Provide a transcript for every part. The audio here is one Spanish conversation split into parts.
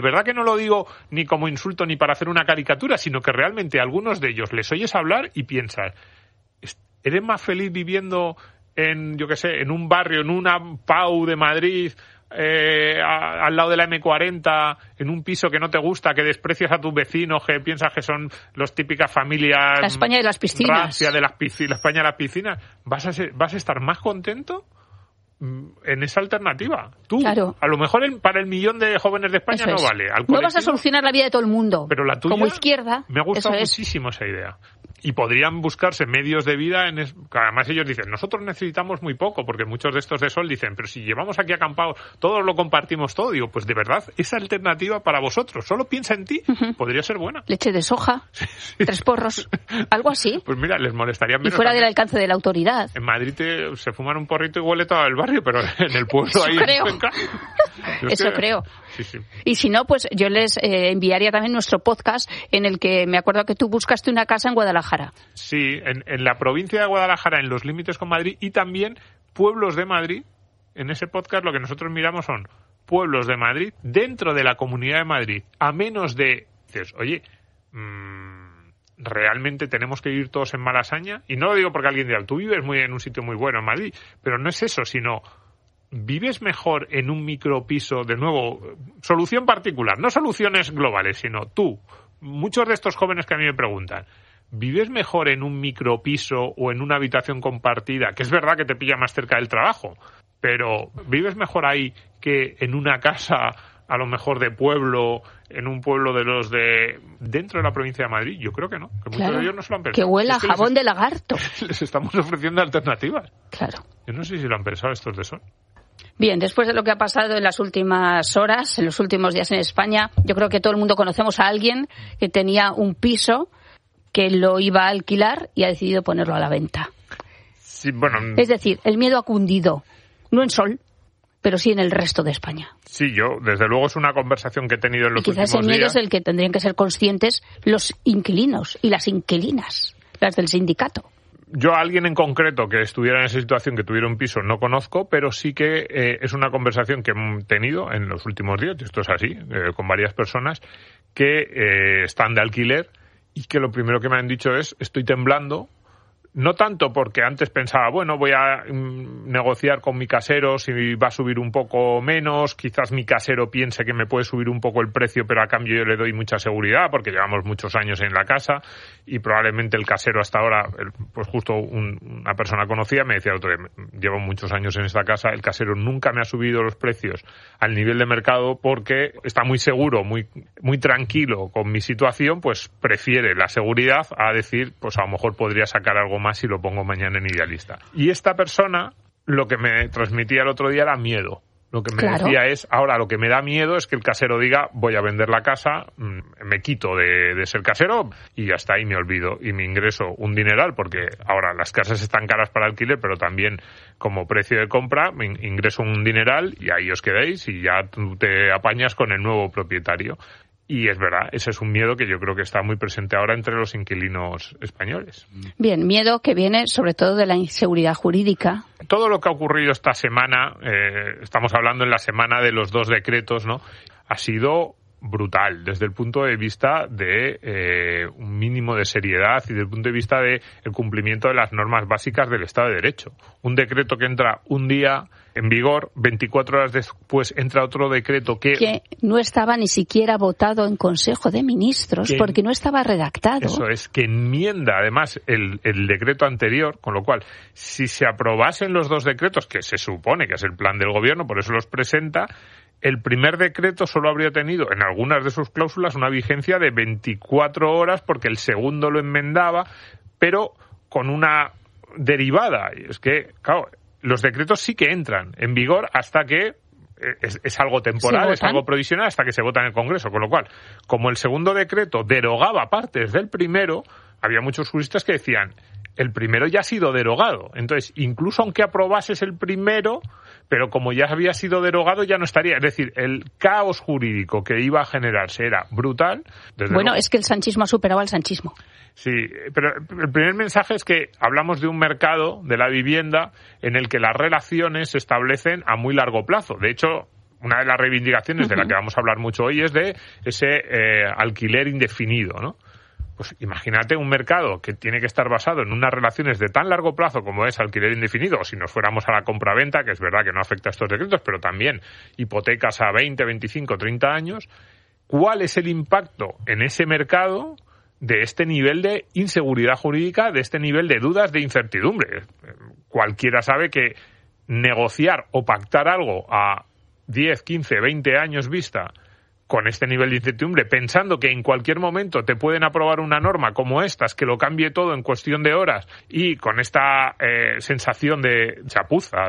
verdad que no lo digo ni como insulto ni para hacer una caricatura, sino que realmente a algunos de ellos les oyes hablar y piensas, ¿eres más feliz viviendo en, yo qué sé, en un barrio, en una PAU de Madrid, al lado de la M40, en un piso que no te gusta, que desprecias a tus vecinos, que piensas que son las típicas familias... La España de las piscinas. Rancia de la España de las piscinas? ¿Vas a estar más contento en esa alternativa? Tú, claro. A lo mejor para el millón de jóvenes de España no vale. No vas a solucionar la vida de todo el mundo. Pero la tuya, como izquierda, me ha gustado muchísimo esa idea. Y podrían buscarse medios de vida, además ellos dicen, nosotros necesitamos muy poco, porque muchos de estos de Sol dicen, pero si llevamos aquí acampados, todos lo compartimos todo. Digo, pues de verdad, esa alternativa para vosotros, solo piensa en ti, podría ser buena. Leche de soja, 3 porros, algo así. Pues mira, les molestaría menos. Y fuera del alcance de la autoridad. En Madrid se fuman un porrito y huele todo el barrio, pero en el pueblo Eso ahí... creo. Eso creo. Sí. Y si no, pues yo les enviaría también nuestro podcast, en el que me acuerdo que tú buscaste una casa en Guadalajara. Sí, en la provincia de Guadalajara, en los límites con Madrid, y también pueblos de Madrid. En ese podcast lo que nosotros miramos son pueblos de Madrid dentro de la Comunidad de Madrid, a menos de... Dices, oye, ¿realmente tenemos que vivir todos en Malasaña? Y no lo digo porque alguien diga, tú vives en un sitio muy bueno en Madrid, pero no es eso, sino... ¿Vives mejor en un micropiso? De nuevo, solución particular, no soluciones globales, sino tú. Muchos de estos jóvenes que a mí me preguntan, ¿vives mejor en un micropiso o en una habitación compartida? Que es verdad que te pilla más cerca del trabajo, pero ¿vives mejor ahí que en una casa, a lo mejor de pueblo, en un pueblo de los de dentro de la provincia de Madrid? Yo creo que no, que muchos de ellos no se lo han pensado. Que huela a jabón de lagarto. Les estamos ofreciendo alternativas. Claro. Yo no sé si lo han pensado estos de Sol. Bien, después de lo que ha pasado en las últimas horas, en los últimos días en España, yo creo que todo el mundo conocemos a alguien que tenía un piso que lo iba a alquilar y ha decidido ponerlo a la venta. Sí, bueno. Es decir, el miedo ha cundido, no en Sol, pero sí en el resto de España. Sí, yo, desde luego, es una conversación que he tenido en los últimos días. Quizás el miedo es el que tendrían que ser conscientes los inquilinos y las inquilinas, las del sindicato. Yo a alguien en concreto que estuviera en esa situación, que tuviera un piso, no conozco, pero sí que es una conversación que he tenido en los últimos días, y esto es así, con varias personas que están de alquiler y que lo primero que me han dicho es, estoy temblando. No tanto porque antes pensaba, bueno, voy a negociar con mi casero si va a subir un poco menos, quizás mi casero piense que me puede subir un poco el precio, pero a cambio yo le doy mucha seguridad porque llevamos muchos años en la casa y probablemente el casero hasta ahora, pues justo una persona conocida me decía, llevo muchos años en esta casa, el casero nunca me ha subido los precios al nivel de mercado porque está muy seguro, muy tranquilo con mi situación, pues prefiere la seguridad a decir, pues a lo mejor podría sacar algo más si lo pongo mañana en Idealista. Y esta persona lo que me transmitía el otro día era miedo. Lo que me decía es, ahora lo que me da miedo es que el casero diga, voy a vender la casa, me quito de ser casero y ya está, y me olvido. Y me ingreso un dineral, porque ahora las casas están caras para alquiler, pero también como precio de compra, me ingreso un dineral y ahí os quedéis y ya tú te apañas con el nuevo propietario. Y es verdad, ese es un miedo que yo creo que está muy presente ahora entre los inquilinos españoles. Bien, miedo que viene sobre todo de la inseguridad jurídica. Todo lo que ha ocurrido esta semana, estamos hablando en la semana de los 2 decretos, ¿no? Ha sido brutal desde el punto de vista de un mínimo de seriedad y desde el punto de vista de el cumplimiento de las normas básicas del Estado de Derecho. Un decreto que entra un día en vigor, 24 horas después entra otro decreto que no estaba ni siquiera votado en Consejo de Ministros porque no estaba redactado. Eso es, que enmienda además el decreto anterior, con lo cual, si se aprobasen los 2 decretos, que se supone que es el plan del Gobierno, por eso los presenta, el primer decreto solo habría tenido en algunas de sus cláusulas una vigencia de 24 horas porque el segundo lo enmendaba, pero con una derivada. Y es que, claro, los decretos sí que entran en vigor hasta que es algo temporal, es algo provisional, hasta que se vota en el Congreso. Con lo cual, como el segundo decreto derogaba partes del primero, había muchos juristas que decían, el primero ya ha sido derogado. Entonces, incluso aunque aprobases el primero, pero como ya había sido derogado, ya no estaría. Es decir, el caos jurídico que iba a generarse era brutal. Bueno, es que el sanchismo ha superado al sanchismo. Sí, pero el primer mensaje es que hablamos de un mercado de la vivienda en el que las relaciones se establecen a muy largo plazo. De hecho, una de las reivindicaciones de la que vamos a hablar mucho hoy es de ese alquiler indefinido, ¿no? Pues imagínate un mercado que tiene que estar basado en unas relaciones de tan largo plazo como es alquiler indefinido, o si nos fuéramos a la compraventa, que es verdad que no afecta a estos decretos, pero también hipotecas a 20, 25, 30 años, ¿cuál es el impacto en ese mercado de este nivel de inseguridad jurídica, de este nivel de dudas, de incertidumbre? Cualquiera sabe que negociar o pactar algo a 10, 15, 20 años vista con este nivel de incertidumbre, pensando que en cualquier momento te pueden aprobar una norma como estas, que lo cambie todo en cuestión de horas, y con esta sensación de chapuza,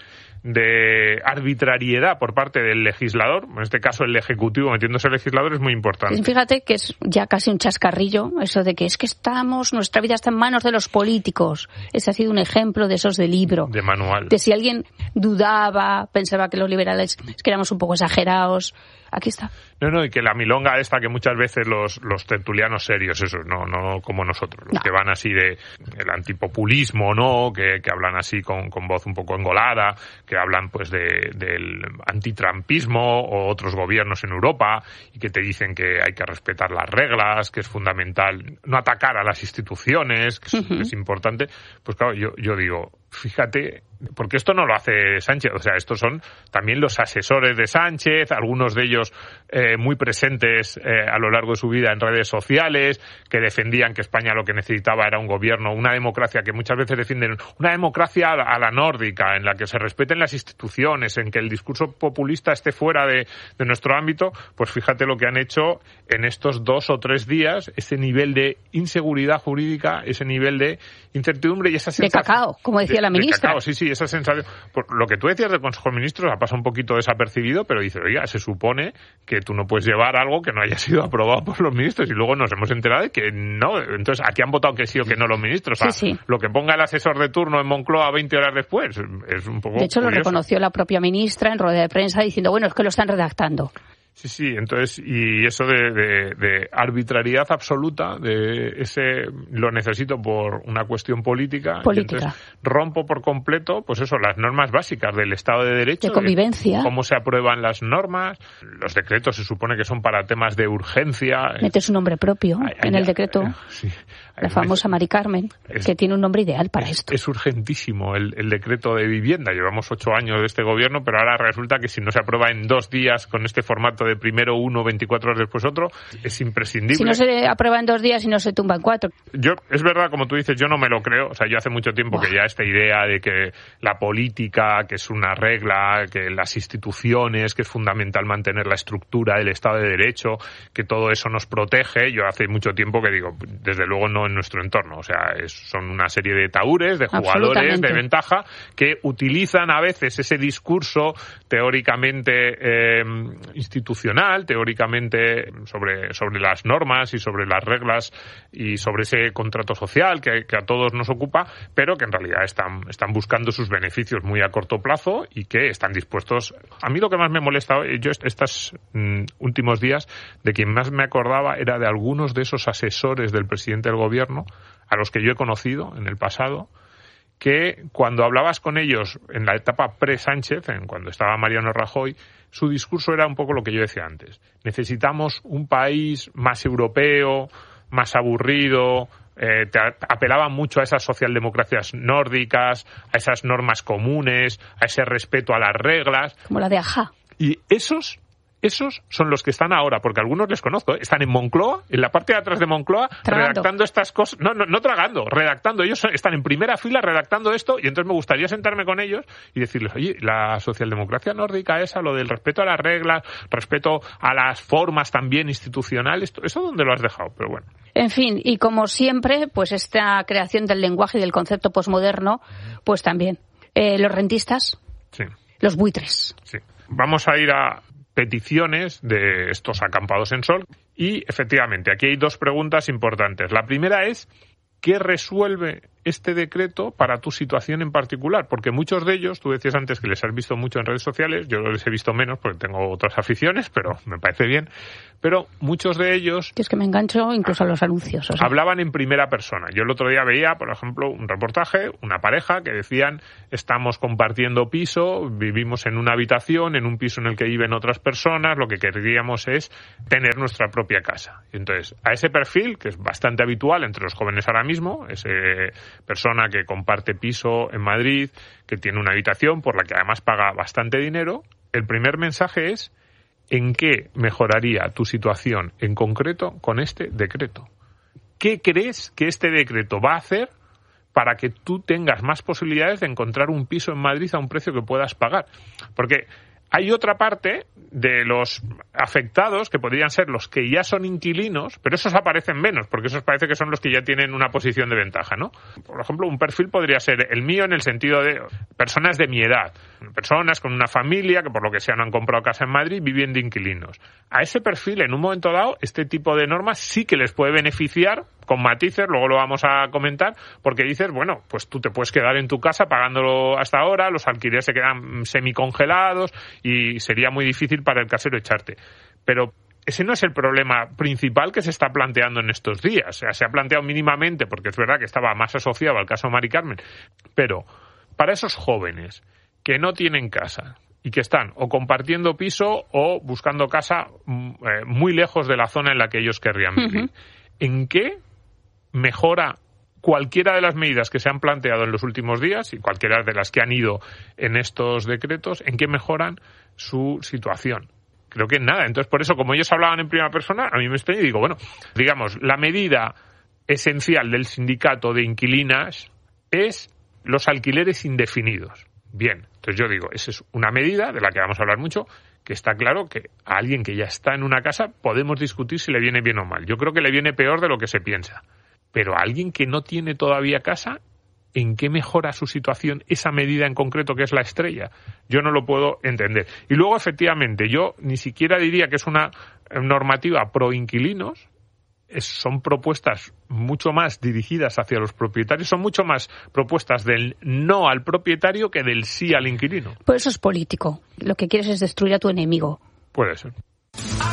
de arbitrariedad por parte del legislador, en este caso el Ejecutivo metiéndose el legislador, es muy importante. Fíjate que es ya casi un chascarrillo eso de que es que nuestra vida está en manos de los políticos. Ese ha sido un ejemplo de esos de libro. De manual. De si alguien dudaba, pensaba que los liberales es que éramos un poco exagerados. Aquí está. No, y que la milonga esta que muchas veces los tertulianos serios, eso, no como nosotros, los que van así de el antipopulismo, ¿no? Que hablan así con voz un poco engolada, que hablan pues del antitrampismo o otros gobiernos en Europa, y que te dicen que hay que respetar las reglas, que es fundamental no atacar a las instituciones, que es importante. Pues claro, yo digo, fíjate, porque esto no lo hace Sánchez, o sea, estos son también los asesores de Sánchez, algunos de ellos muy presentes a lo largo de su vida en redes sociales, que defendían que España lo que necesitaba era un gobierno, una democracia, que muchas veces defienden una democracia a la nórdica, en la que se respeten las instituciones, en que el discurso populista esté fuera de nuestro ámbito. Pues fíjate lo que han hecho en estos 2 o 3 días, ese nivel de inseguridad jurídica, ese nivel de incertidumbre y esa sensación... De cacao, como decía la ministra. De cacao, sí, esa sensación. Por lo que tú decías del Consejo de Ministros ha pasado un poquito desapercibido, pero dices, oiga, se supone que tú no puedes llevar algo que no haya sido aprobado por los ministros, y luego nos hemos enterado de que no. Entonces, aquí han votado que sí o que no los ministros. O sea, lo que ponga el asesor de turno en Moncloa 20 horas después es un poco De hecho, curioso. Lo reconoció la propia ministra en rueda de prensa diciendo, bueno, es que lo están redactando. Sí, entonces, y eso de arbitrariedad absoluta, de lo necesito por una cuestión política. Y entonces rompo por completo, pues eso, las normas básicas del Estado de Derecho. De convivencia. Cómo se aprueban las normas. Los decretos se supone que son para temas de urgencia. Metes un nombre propio en el decreto. Sí. La famosa Mari Carmen, que tiene un nombre ideal para esto. Es urgentísimo el decreto de vivienda. Llevamos 8 años de este gobierno, pero ahora resulta que si no se aprueba en 2 días con este formato de primero uno, 24 horas después otro, es imprescindible. Si no se aprueba en 2 días y no se tumba en 4. Es verdad, como tú dices, yo no me lo creo. O sea, yo hace mucho tiempo que ya esta idea de que la política, que es una regla, que las instituciones, que es fundamental mantener la estructura del Estado de Derecho, que todo eso nos protege, yo hace mucho tiempo que digo, desde luego no en nuestro entorno. O sea, son una serie de tahúres, de jugadores de ventaja, que utilizan a veces ese discurso teóricamente institucional, teóricamente sobre las normas y sobre las reglas y sobre ese contrato social que a todos nos ocupa, pero que en realidad están buscando sus beneficios muy a corto plazo y que están dispuestos. A mí lo que más me molesta, yo estos últimos días, de quien más me acordaba era de algunos de esos asesores del presidente del gobierno, a los que yo he conocido en el pasado, que cuando hablabas con ellos en la etapa pre-Sánchez, cuando estaba Mariano Rajoy, su discurso era un poco lo que yo decía antes. Necesitamos un país más europeo, más aburrido. Apelaban mucho a esas socialdemocracias nórdicas, a esas normas comunes, a ese respeto a las reglas. Como la de Ajá. Y esos son los que están ahora, porque algunos les conozco, están en Moncloa, en la parte de atrás de Moncloa, redactando estas cosas. No tragando, redactando. Ellos están en primera fila redactando esto, y entonces me gustaría sentarme con ellos y decirles, oye, la socialdemocracia nórdica esa, lo del respeto a las reglas, respeto a las formas también institucionales, ¿eso dónde lo has dejado? Pero bueno. En fin, y como siempre, pues esta creación del lenguaje y del concepto posmoderno, pues también. Los rentistas, sí. Los buitres. Sí. Vamos a ir a peticiones de estos acampados en Sol y efectivamente aquí hay 2 preguntas importantes. La primera es, ¿qué resuelve este decreto para tu situación en particular, porque muchos de ellos, tú decías antes que les has visto mucho en redes sociales, yo les he visto menos porque tengo otras aficiones, pero me parece bien, pero muchos de ellos... Es que me engancho incluso a los anuncios. O sea. Hablaban en primera persona. Yo el otro día veía, por ejemplo, un reportaje, una pareja que decían, estamos compartiendo piso, vivimos en una habitación, en un piso en el que viven otras personas, lo que queríamos es tener nuestra propia casa. Y entonces, a ese perfil, que es bastante habitual entre los jóvenes ahora mismo, esa persona que comparte piso en Madrid, que tiene una habitación por la que además paga bastante dinero, el primer mensaje es: ¿en qué mejoraría tu situación en concreto con este decreto? ¿Qué crees que este decreto va a hacer para que tú tengas más posibilidades de encontrar un piso en Madrid a un precio que puedas pagar? Porque hay otra parte de los afectados que podrían ser los que ya son inquilinos, pero esos aparecen menos, porque esos parece que son los que ya tienen una posición de ventaja, ¿no? Por ejemplo, un perfil podría ser el mío en el sentido de personas de mi edad, personas con una familia que por lo que sea no han comprado casa en Madrid, viven de inquilinos. A ese perfil, en un momento dado, este tipo de normas sí que les puede beneficiar, con matices, luego lo vamos a comentar, porque dices, bueno, pues tú te puedes quedar en tu casa pagándolo hasta ahora, los alquileres se quedan semicongelados y sería muy difícil para el casero echarte. Pero ese no es el problema principal que se está planteando en estos días. O sea, se ha planteado mínimamente, porque es verdad que estaba más asociado al caso Mari Carmen, pero para esos jóvenes que no tienen casa y que están o compartiendo piso o buscando casa muy lejos de la zona en la que ellos querrían vivir, ¿en qué mejora cualquiera de las medidas que se han planteado en los últimos días y cualquiera de las que han ido en estos decretos, en qué mejoran su situación? Creo que en nada. Entonces, por eso, como ellos hablaban en primera persona, a mí me extraña y digo, bueno, digamos, la medida esencial del sindicato de inquilinas es los alquileres indefinidos. Bien, entonces yo digo, esa es una medida de la que vamos a hablar mucho, que está claro que a alguien que ya está en una casa podemos discutir si le viene bien o mal. Yo creo que le viene peor de lo que se piensa. Pero a alguien que no tiene todavía casa, ¿en qué mejora su situación esa medida en concreto que es la estrella? Yo no lo puedo entender. Y luego, efectivamente, yo ni siquiera diría que es una normativa pro inquilinos. Son propuestas mucho más dirigidas hacia los propietarios, son mucho más propuestas del no al propietario que del sí al inquilino. Por eso es político. Lo que quieres es destruir a tu enemigo. Puede ser.